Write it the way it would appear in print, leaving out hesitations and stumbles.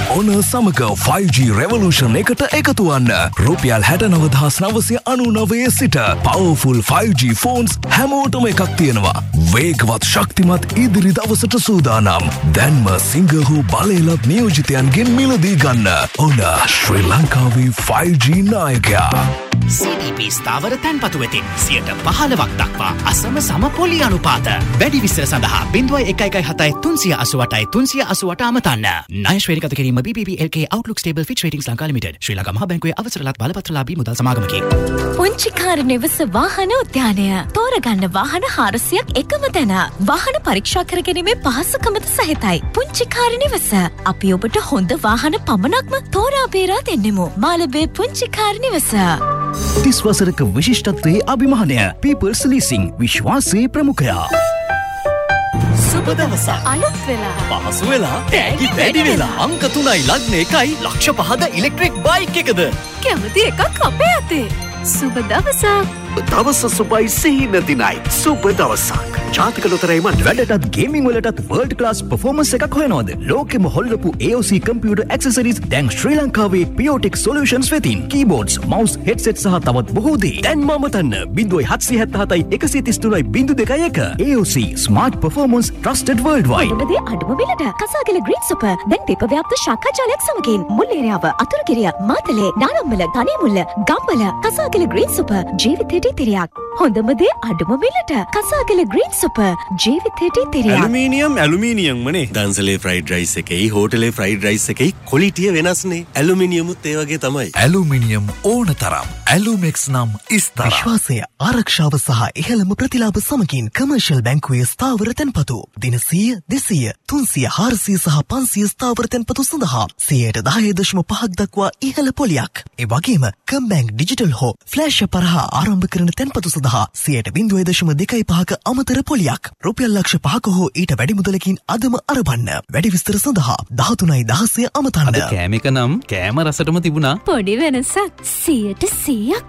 ඔන සමග 5G Revolution එකට එකතු වන්න. රුපියල් 69,999 සිට powerful 5G phones හැමෝටම එකක් තියෙනවා. වේගවත් ශක්තිමත් ඉදිරි දවසට සූදානම්. දැන්ම සිංහහු බලයලත් නියෝජිතයන්ගෙන් මිලදී ගන්න. ඔන ශ්‍රී ලංකාවේ 5G නායකයා. CDP ස්ථාවර තැන්පතු වෙතින් 15% දක්වා අසම සම පොලි අනුපාත. වැඩි විස්තර සඳහා 0117 388 388 අමතන්න. ණය ශ්‍රේණිගත කිරීම BBB LK Outlook Stable Fitch Ratings Lanka Limited. ශ්‍රී ලංකා මහා බැංකුවේ අවසරලත් බලපත්‍රලාභී මුදල් සමාගමකි. පුංචිකාර නිවස වාහන උද්‍යානය. තෝරගන්න වාහන 400ක් එකම තැන. වාහන පරීක්ෂා කර ගැනීමේ පහසුකමද සහිතයි. පුංචිකාර නිවස. අපි ඔබට හොඳ වාහන පමණක්ම තෝරා බේරා දෙන්නෙමු. මාළඹේ පුංචිකාර නිවස. 30 වසරක විශිෂ්ටත්වයේ අභිමානය People's Leasing විශ්වාසයේ ප්‍රමුඛයා. සුබ දවසක්. අලුත් වෙලා. පහසු වෙලා. තෑගි වැඩි වෙලා. අංක 3යි ලග්න 1යි ලක්ෂ 5ද ඉලෙක්ට්‍රික් බයික් එකද. කැමති එකක් අපේ අතේ. සුබ දවසක්. දවස සුබයි සිහින දිනයි. සුබ දවසක්. ජාතික ලොතරැයි මණ්ඩලය. වැඩටත් ගේමිං වලටත් වර්ල්ඩ් ක්ලාස් පර්ෆෝමන්ස් එකක් හොයනවද? ලෝකෙම හොල්ලපු AOC computer accessories දැන් ශ්‍රී ලංකාවේ Piotic Solutions වෙතින්. keyboards, mouse, headset සහ තවත් බොහෝ දේ. දැන් මමතන්න 0777 133 021 AOC Smart Performance Trusted Worldwide. ඔබදී අඩුම මිලට කසාගල ග්‍රීන් සුපර් දැන් දීපව්‍යාප්ත ශාඛා ජාලයක් සමගින් මුල්ලේරියාව අතුරුගිරිය මාතලේ නානම්මල ගණේමුල්ල ගම්බල කසාගල ග්‍රීන් සුපර් ජීවිතේට තිරයක්. හොඳම දේ අඩුම මිලට කසාගල ග්‍රීන් සුපර් ජීවිතේට තිරයක්. ඇලුමිනියම් මනේ. දන්සලේ ෆ්‍රයිඩ් රයිස් එකයි හෝටලේ ෆ්‍රයිඩ් රයිස් එකයි ක්වොලිටිය වෙනස්නේ. ඇලුමිනියමුත් ඒ වගේ තමයි. ඇලුමිනියම් ඕන තරම්. ඇලුමෙක්ස් නම් ඉස්තර. විශ්වාසය, ආරක්ෂාව සහ ඉහළම ප්‍රතිලාභ සමගින් කමර්ෂල් බැංකුවේ ස්ථාවර තැන්පතු දින 100, 200, 300, 400 සහ 500 ස්ථාවර තැන්පතු සඳහා 10.5% දක්වා ඉහළ පොලියක්. ඒ වගේම කම්බැංක් ඩිජිටල් හෝ ෆ්ලෑෂ් පරහා ආරම්භ කරන තැන්පතු සඳහා 0.25% අමතර පොලියක්. රුපියල් ලක්ෂ 5ක හෝ ඊට වැඩි මුදලකින් අදම අරබන්න. වැඩි විස්තර සඳහා 13.16 අමතන්න. කෑම එක නම් කෑම රසටම තිබුණා. පොඩි වෙනසක් 100%ක්